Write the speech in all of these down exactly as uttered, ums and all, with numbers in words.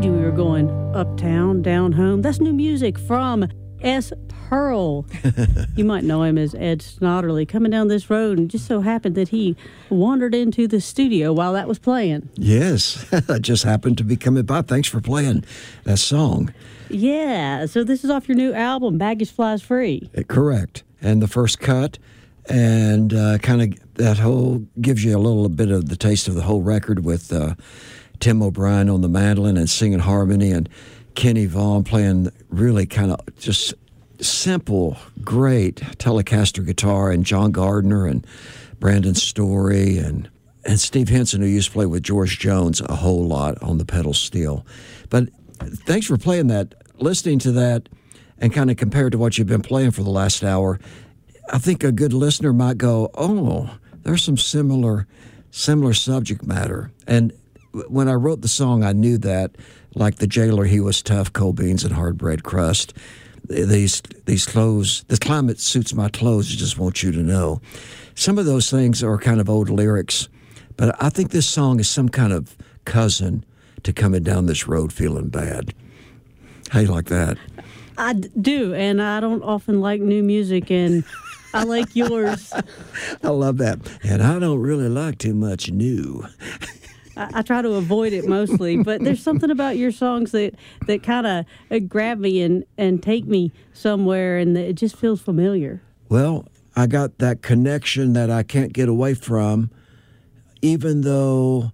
you we were going uptown, down home. That's new music from S. Pearl. You might know him as Ed Snodderly, coming down this road, and just so happened that he wandered into the studio while that was playing. Yes, I just happened to be coming by. Thanks for playing that song. Yeah, so this is off your new album, Baggage Flies Free. Uh, correct. And the first cut, and uh, kind of that whole gives you a little bit of the taste of the whole record with uh, Tim O'Brien on the mandolin and singing harmony, and Kenny Vaughan playing really kind of just simple, great Telecaster guitar, and John Gardner and Brandon Story and and Steve Henson, who used to play with George Jones a whole lot on the pedal steel. But thanks for playing that. Listening to that and kind of compared to what you've been playing for the last hour, I think a good listener might go, oh, there's some similar similar subject matter. And when I wrote the song, I knew that, like the jailer, he was tough, cold beans and hard bread crust. These these clothes, the climate suits my clothes, I just want you to know. Some of those things are kind of old lyrics, but I think this song is some kind of cousin to coming down this road feeling bad. How you like that? I do, and I don't often like new music, and I like yours. I love that. And I don't really like too much new. I, I try to avoid it mostly, but there's something about your songs that, that kind of grab me and, and take me somewhere, and it just feels familiar. Well, I got that connection that I can't get away from, even though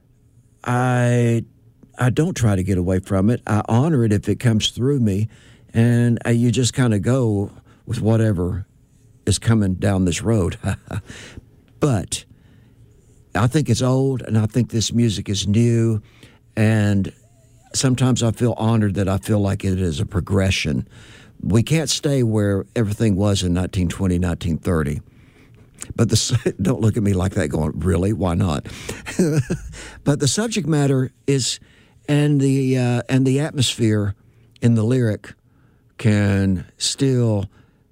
I I don't try to get away from it. I honor it if it comes through me, and I, you just kind of go with whatever is coming down this road. But I think it's old, and I think this music is new, and sometimes I feel honored that I feel like it is a progression. We can't stay where everything was in nineteen twenty, nineteen thirty. But the, don't look at me like that going, really? Why not? But the subject matter is, and the uh, and the atmosphere in the lyric can still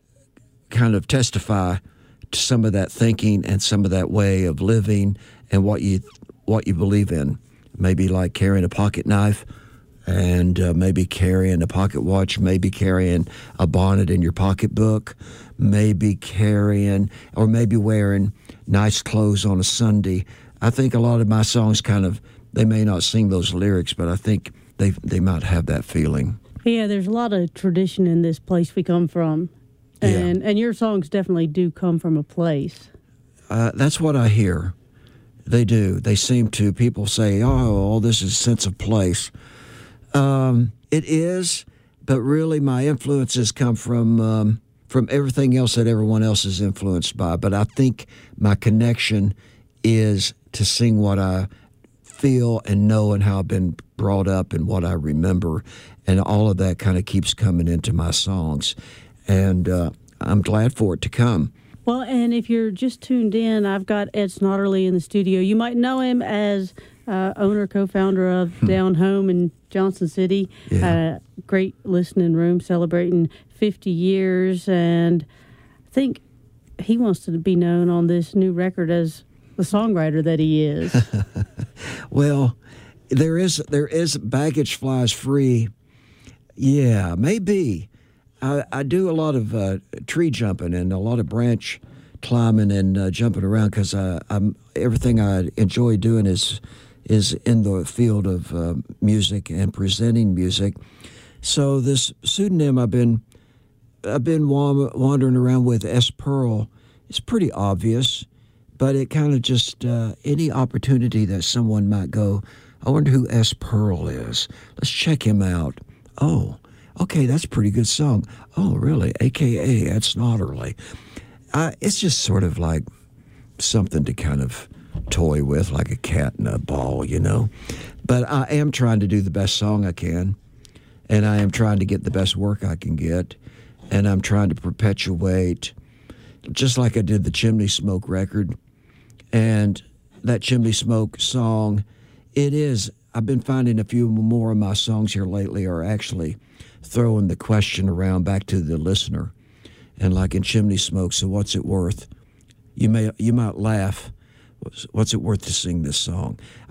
kind of testify to some of that thinking and some of that way of living and what you what you believe in. Maybe like carrying a pocket knife, and uh, maybe carrying a pocket watch, maybe carrying a bonnet in your pocketbook, maybe carrying, or maybe wearing nice clothes on a Sunday. I think a lot of my songs kind of, they may not sing those lyrics, but I think they they might have that feeling. Yeah, there's a lot of tradition in this place we come from. And yeah. and your songs definitely do come from a place. Uh, that's what I hear. They do. They seem to, people say, oh, all this is sense of place. Um, it is, but really my influences come from um, from everything else that everyone else is influenced by. But I think my connection is to sing what I feel and know and how I've been brought up and what I remember. And all of that kind of keeps coming into my songs. And uh, I'm glad for it to come. Well, and if you're just tuned in, I've got Ed Snodderly in the studio. You might know him as uh, owner, co-founder of Down Home in Johnson City. Yeah. Uh, great listening room celebrating fifty years. And I think he wants to be known on this new record as the songwriter that he is. Well, there is there is Baggage Flies Free. Yeah, maybe. I, I do a lot of uh, tree jumping and a lot of branch climbing and uh, jumping around because uh, I'm everything I enjoy doing is is in the field of uh, music and presenting music. So this pseudonym I've been I've been wa- wandering around with, S. Pearl. It's pretty obvious, but it kind of just uh, any opportunity that someone might go, I wonder who S. Pearl is. Let's check him out. Oh. Okay, that's a pretty good song. Oh, really? A K A Ed Snodderly. Uh, it's just sort of like something to kind of toy with, like a cat and a ball, you know. But I am trying to do the best song I can, and I am trying to get the best work I can get, and I'm trying to perpetuate, just like I did the Chimney Smoke record, and that Chimney Smoke song, it is, I've been finding a few more of my songs here lately are actually throwing the question around back to the listener. And like in Chimney Smoke, so what's it worth? You may you might laugh. What's, what's it worth to sing this song?